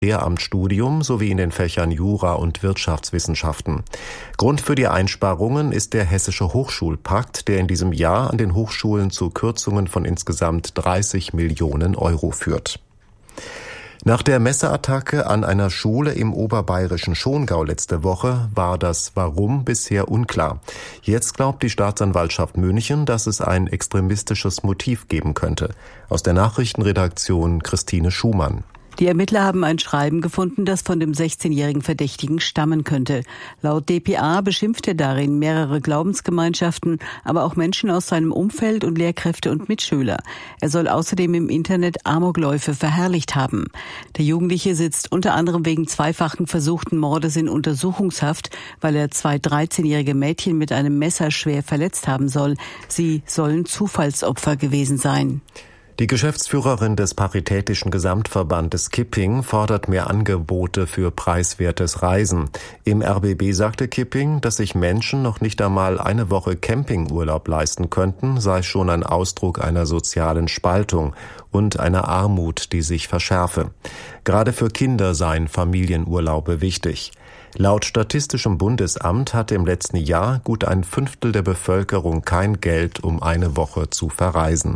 Lehramtsstudium sowie in den Fächern Jura und Wirtschaftswissenschaften. Grund für die Einsparungen ist der Hessische Hochschulpakt, der in diesem Jahr an den Hochschulen zu Kürzungen von insgesamt 30 Millionen Euro führt. Nach der Messerattacke an einer Schule im oberbayerischen Schongau letzte Woche war das Warum bisher unklar. Jetzt glaubt die Staatsanwaltschaft München, dass es ein extremistisches Motiv geben könnte. Aus der Nachrichtenredaktion Christine Schumann. Die Ermittler haben ein Schreiben gefunden, das von dem 16-jährigen Verdächtigen stammen könnte. Laut dpa beschimpft er darin mehrere Glaubensgemeinschaften, aber auch Menschen aus seinem Umfeld und Lehrkräfte und Mitschüler. Er soll außerdem im Internet Amokläufe verherrlicht haben. Der Jugendliche sitzt unter anderem wegen zweifachen versuchten Mordes in Untersuchungshaft, weil er 2 13-jährige Mädchen mit einem Messer schwer verletzt haben soll. Sie sollen Zufallsopfer gewesen sein. Die Geschäftsführerin des Paritätischen Gesamtverbandes Kipping fordert mehr Angebote für preiswertes Reisen. Im RBB sagte Kipping, dass sich Menschen noch nicht einmal eine Woche Campingurlaub leisten könnten, sei schon ein Ausdruck einer sozialen Spaltung und einer Armut, die sich verschärfe. Gerade für Kinder seien Familienurlaube wichtig. Laut Statistischem Bundesamt hatte im letzten Jahr gut 1/5 der Bevölkerung kein Geld, um eine Woche zu verreisen.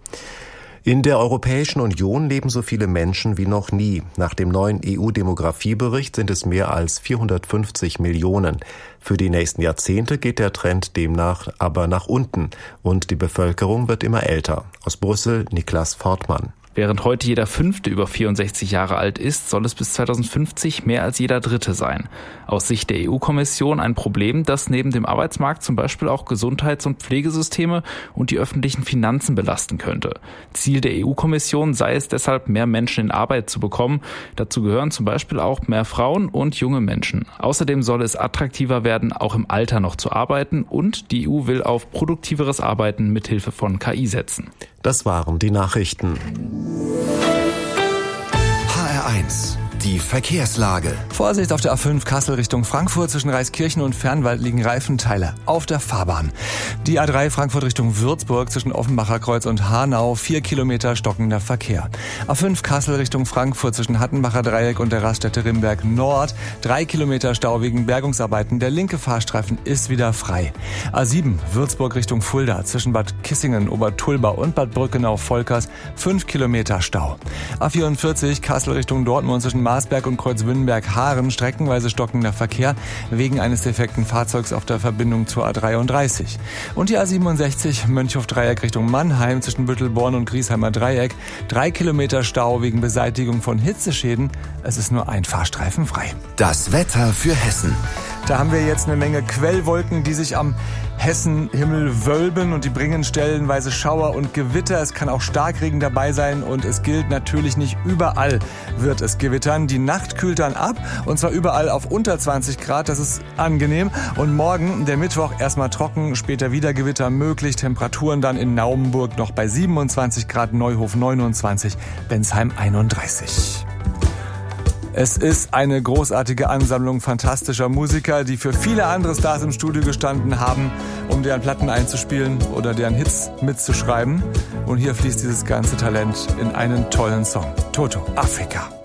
In der Europäischen Union leben so viele Menschen wie noch nie. Nach dem neuen EU-Demografiebericht sind es mehr als 450 Millionen. Für die nächsten Jahrzehnte geht der Trend demnach aber nach unten und die Bevölkerung wird immer älter. Aus Brüssel Niklas Fortmann. Während heute jeder 5. über 64 Jahre alt ist, soll es bis 2050 mehr als jeder 3. sein. Aus Sicht der EU-Kommission ein Problem, das neben dem Arbeitsmarkt zum Beispiel auch Gesundheits- und Pflegesysteme und die öffentlichen Finanzen belasten könnte. Ziel der EU-Kommission sei es deshalb, mehr Menschen in Arbeit zu bekommen. Dazu gehören zum Beispiel auch mehr Frauen und junge Menschen. Außerdem soll es attraktiver werden, auch im Alter noch zu arbeiten, und die EU will auf produktiveres Arbeiten mithilfe von KI setzen. Das waren die Nachrichten. HR1, die Verkehrslage. Vorsicht auf der A5 Kassel Richtung Frankfurt. Zwischen Reiskirchen und Fernwald liegen Reifenteile auf der Fahrbahn. Die A3 Frankfurt Richtung Würzburg zwischen Offenbacher Kreuz und Hanau. 4 Kilometer stockender Verkehr. A5 Kassel Richtung Frankfurt zwischen Hattenbacher Dreieck und der Raststätte Rimberg Nord. 3 Kilometer Stau wegen Bergungsarbeiten. Der linke Fahrstreifen ist wieder frei. A7 Würzburg Richtung Fulda zwischen Bad Kissingen, Obertulba und Bad Brückenau-Volkers. 5 Kilometer Stau. A44 Kassel Richtung Dortmund zwischen Marsberg und Kreuzwünnenberg-Haaren streckenweise stockender Verkehr wegen eines defekten Fahrzeugs auf der Verbindung zur A33. Und die A67 Mönchhof-Dreieck Richtung Mannheim zwischen Büttelborn und Griesheimer Dreieck. 3 Kilometer Stau wegen Beseitigung von Hitzeschäden. Es ist nur ein Fahrstreifen frei. Das Wetter für Hessen. Da haben wir jetzt eine Menge Quellwolken, die sich am Hessenhimmel wölben, und die bringen stellenweise Schauer und Gewitter. Es kann auch Starkregen dabei sein und es gilt natürlich, nicht überall wird es gewittern. Die Nacht kühlt dann ab, und zwar überall auf unter 20 Grad. Das ist angenehm. Und morgen, der Mittwoch, erstmal trocken, später wieder Gewitter möglich. Temperaturen dann in Naumburg noch bei 27 Grad, Neuhof 29, Bensheim 31. Es ist eine großartige Ansammlung fantastischer Musiker, die für viele andere Stars im Studio gestanden haben, um deren Platten einzuspielen oder deren Hits mitzuschreiben. Und hier fließt dieses ganze Talent in einen tollen Song. Toto, Afrika.